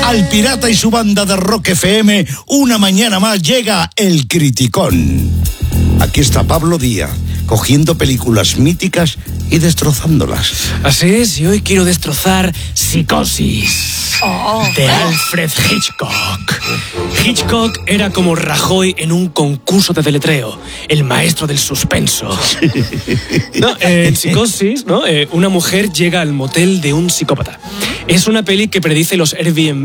Al pirata y su banda de Rock FM, una mañana más llega El Criticón. Aquí está Pablo Díaz, cogiendo películas míticas y destrozándolas. Así es, y hoy quiero destrozar Psicosis, de Alfred Hitchcock. Hitchcock era como Rajoy en un concurso de deletreo, el maestro del suspenso. En Psicosis, una mujer llega al motel de un psicópata. Es una peli que predice los Airbnb